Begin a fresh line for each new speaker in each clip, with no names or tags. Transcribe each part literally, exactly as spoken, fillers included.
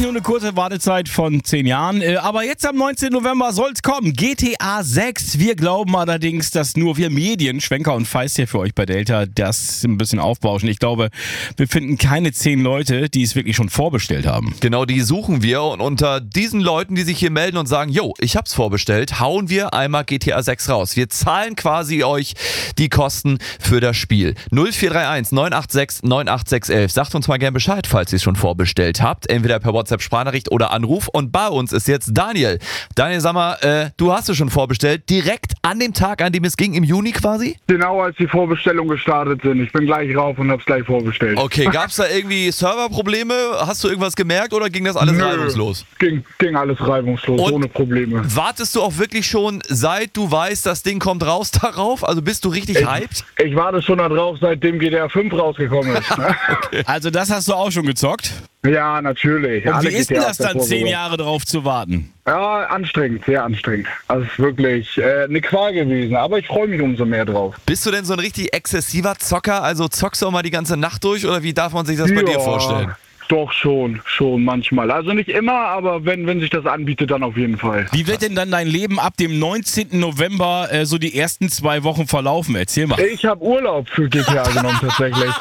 eigentlich nur eine kurze Wartezeit von zehn Jahren. Aber jetzt am neunzehnten November soll es kommen. G T A sechs. Wir glauben allerdings, dass nur wir Medien, Schwenker und Feist hier für euch bei Delta, das ein bisschen aufbauschen. Ich glaube, wir finden keine zehn Leute, die es wirklich schon vorbestellt haben.
Genau, die suchen wir. Und unter diesen Leuten, die sich hier melden und sagen, jo, ich hab's vorbestellt, hauen wir einmal G T A sechs raus. Wir zahlen quasi euch die Kosten für das Spiel. null vier drei eins neun acht sechs neun acht sechs eins eins. Sagt uns mal gerne Bescheid, falls ihr es schon vorbestellt habt. Entweder per WhatsApp-Sprachnachricht oder Anruf. Und bei uns ist jetzt Daniel. Daniel, sag mal, äh, du hast es schon vorbestellt. Direkt an dem Tag, an dem es ging, im Juni quasi?
Genau, als die Vorbestellungen gestartet sind. Ich bin gleich rauf und hab's gleich vorbestellt.
Okay, gab's da irgendwie Serverprobleme? Hast du irgendwas gemerkt oder ging das alles
Nö,
reibungslos?
Ging, ging alles reibungslos,
Und
ohne Probleme.
Wartest du auch wirklich schon, seit du weißt, das Ding kommt raus, darauf? Also bist du richtig
Ich,
hyped?
ich warte schon da drauf, seitdem G T A fünf rausgekommen ist. Ne?
Also das hast du auch schon gezockt?
Ja, natürlich.
Und
Alle
wie ist
G
denn
T
das
As
dann,
davor
zehn
sogar.
Jahre drauf zu warten?
Ja, anstrengend, sehr anstrengend. Also es ist wirklich äh, eine Qual gewesen, aber ich freue mich umso mehr drauf.
Bist du denn so ein richtig exzessiver Zocker? Also zockst du auch mal die ganze Nacht durch oder wie darf man sich das bei dir vorstellen?
Doch, schon, schon manchmal. Also nicht immer, aber wenn, wenn sich das anbietet, dann auf jeden Fall.
Wie wird denn dann dein Leben ab dem neunzehnten November äh, so die ersten zwei Wochen verlaufen? Erzähl mal.
Ich habe Urlaub für G T A genommen tatsächlich.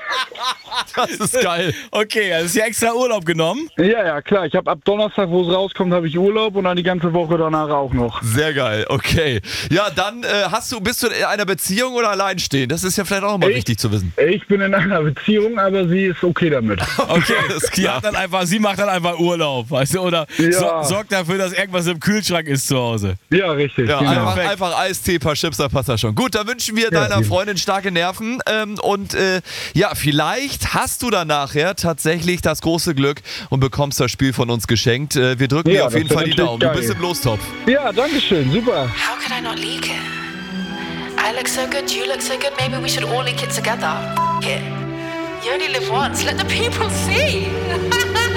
Das ist geil.
Okay, also ist ja extra Urlaub genommen.
Ja, ja, klar. Ich habe ab Donnerstag, wo es rauskommt, habe ich Urlaub und dann die ganze Woche danach auch noch.
Sehr geil, okay. Ja, dann äh, hast du, bist du in einer Beziehung oder alleinstehend? Das ist ja vielleicht auch mal
Ich-
wichtig zu wissen.
Ich bin in einer Beziehung, aber sie ist okay damit.
Okay,
alles
sie,
klar.
hat dann einfach, sie macht dann einfach Urlaub, weißt du, oder
Ja.
so, sorgt dafür, dass irgendwas im Kühlschrank ist zu Hause.
Ja, richtig.
Ja,
genau.
einfach, einfach Eistee, paar Chips, da passt das schon. Gut, dann wünschen wir deiner
ja.
Freundin starke Nerven. Ähm, und äh, ja, vielleicht hast du dann nachher tatsächlich das große Glück und bekommst das Spiel von uns geschenkt. Äh, wir drücken
Ja,
dir auf
das
jeden
wär
Fall die
natürlich
Daumen. Du
geil.
bist im Lostopf.
Ja, danke schön. Super.
How could I not leak it? I look so good, you look so good, maybe we should all leak it together. F- it. You only live once, let the people see.